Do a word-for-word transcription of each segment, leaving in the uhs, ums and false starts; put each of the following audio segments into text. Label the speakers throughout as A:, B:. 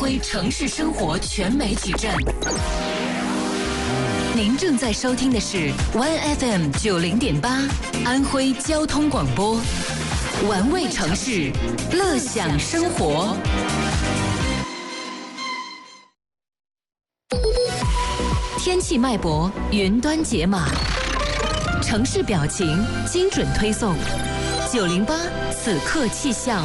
A: 徽城市生活全媒体站。您正在收听的是 One F M 九零点八安徽交通广播，玩味城市，乐享生活。天气脉搏，云端解码，城市表情，精准推送。九零八此刻气象。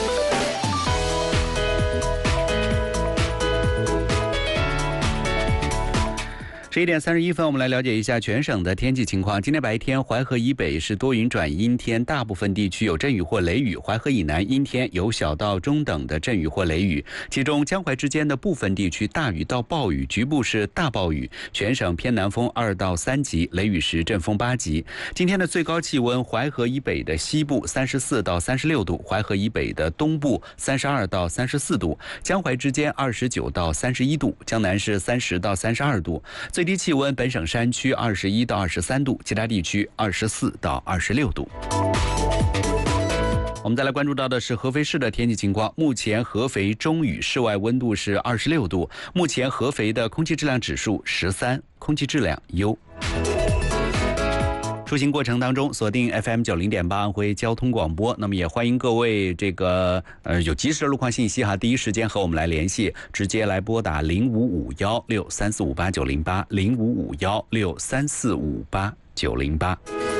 B: 十一点三十一分，我们来了解一下全省的天气情况。今天白天，淮河以北是多云转阴天，大部分地区有阵雨或雷雨；淮河以南阴天，有小到中等的阵雨或雷雨。其中江淮之间的部分地区大雨到暴雨，局部是大暴雨。全省偏南风二到三级，雷雨时阵风八级。今天的最高气温，淮河以北的西部三十四到三十六度，淮河以北的东部三十二到三十四度，江淮之间二十九到三十一度，江南是三十到三十二度。最低气温，本省山区二十一到二十三度，其他地区二十四到二十六度。我们再来关注到的是合肥市的天气情况。目前合肥中雨，室外温度是二十六度。目前合肥的空气质量指数十三，空气质量优。出行过程当中锁定 F M 九零点八安徽交通广播，那么也欢迎各位这个呃有及时的路况信息哈，第一时间和我们来联系，直接来拨打零五五幺六三四五八九零八零五五幺六三四五八九零八。